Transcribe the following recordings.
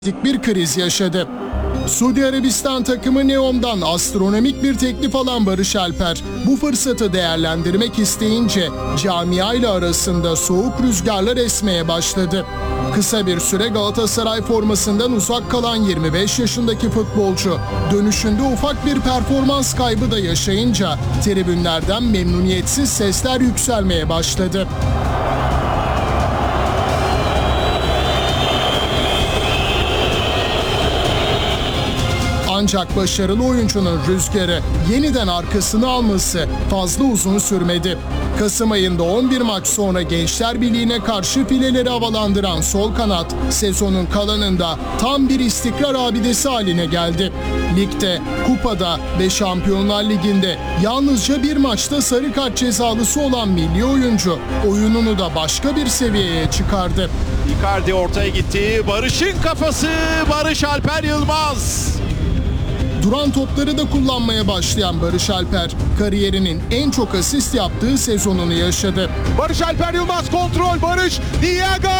bir kriz yaşadı. Suudi Arabistan takımı Neom'dan astronomik bir teklif alan Barış Alper bu fırsatı değerlendirmek isteyince camia ile arasında soğuk rüzgarlar esmeye başladı. Kısa bir süre Galatasaray formasından uzak kalan 25 yaşındaki futbolcu dönüşünde ufak bir performans kaybı da yaşayınca tribünlerden memnuniyetsiz sesler yükselmeye başladı. Ancak başarılı oyuncunun rüzgarı yeniden arkasını alması fazla uzun sürmedi. Kasım ayında 11 maç sonra Gençler Birliği'ne karşı fileleri havalandıran sol kanat sezonun kalanında tam bir istikrar abidesi haline geldi. Ligde, kupada ve Şampiyonlar Ligi'nde yalnızca bir maçta sarı kart cezalısı olan milli oyuncu oyununu da başka bir seviyeye çıkardı. Icardi ortaya gitti. Barış'ın kafası, Barış Alper Yılmaz. Duran topları da kullanmaya başlayan Barış Alper, kariyerinin en çok asist yaptığı sezonunu yaşadı. Barış Alper Yılmaz kontrol, Barış, Diego!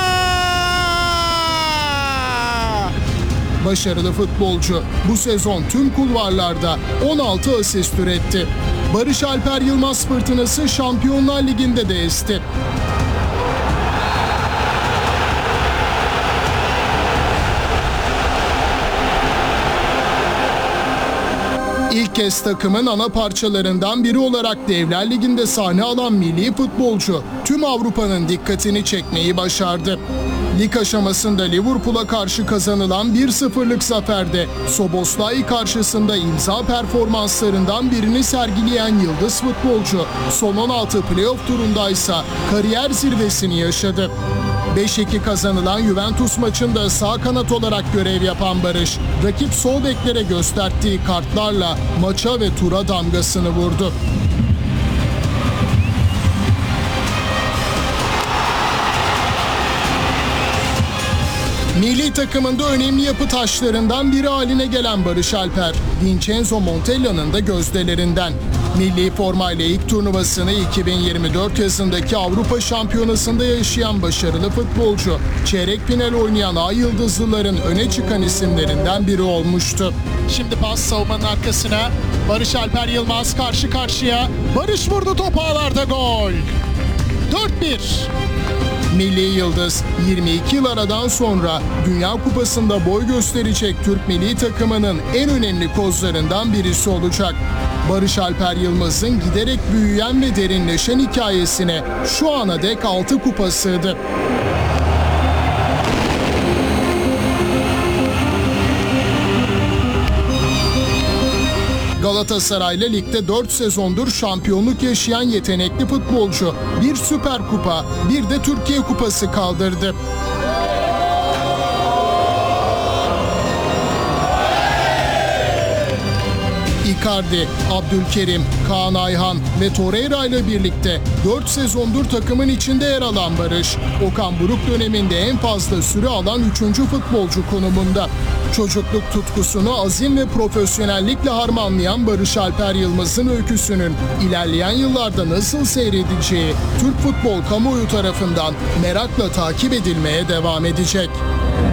Başarılı futbolcu bu sezon tüm kulvarlarda 16 asist üretti. Barış Alper Yılmaz fırtınası Şampiyonlar Ligi'nde de esti. İlk kez takımın ana parçalarından biri olarak Devler Ligi'nde sahne alan milli futbolcu tüm Avrupa'nın dikkatini çekmeyi başardı. Lig aşamasında Liverpool'a karşı kazanılan 1-0'lık zaferde Szoboszlai karşısında imza performanslarından birini sergileyen yıldız futbolcu son 16 playoff turundaysa kariyer zirvesini yaşadı. 5-2 kazanılan Juventus maçında sağ kanat olarak görev yapan Barış, rakip sol beklere gösterdiği kartlarla maça ve tura damgasını vurdu. Milli takımında önemli yapı taşlarından biri haline gelen Barış Alper, Vincenzo Montella'nın da gözdelerinden. Milli formayla ilk turnuvasını 2024 yazındaki Avrupa Şampiyonası'nda yaşayan başarılı futbolcu, çeyrek final oynayan Ay Yıldızlıların öne çıkan isimlerinden biri olmuştu. Şimdi pas savunmanın arkasına, Barış Alper Yılmaz karşı karşıya, Barış vurdu, top ağlarda, gol! 4-1. Milli Yıldız 22 yıl aradan sonra Dünya Kupası'nda boy gösterecek Türk milli takımının en önemli kozlarından birisi olacak. Barış Alper Yılmaz'ın giderek büyüyen ve derinleşen hikayesine şu ana dek 6 kupa sığdı. Galatasaray'la ligde 4 sezondur şampiyonluk yaşayan yetenekli futbolcu bir Süper Kupa, bir de Türkiye Kupası kaldırdı. Icardi, Abdülkerim, Kaan Ayhan ve Torreira ile birlikte 4 sezondur takımın içinde yer alan Barış, Okan Buruk döneminde en fazla süre alan 3. futbolcu konumunda. Çocukluk tutkusunu azim ve profesyonellikle harmanlayan Barış Alper Yılmaz'ın öyküsünün ilerleyen yıllarda nasıl seyredeceği Türk futbol kamuoyu tarafından merakla takip edilmeye devam edecek.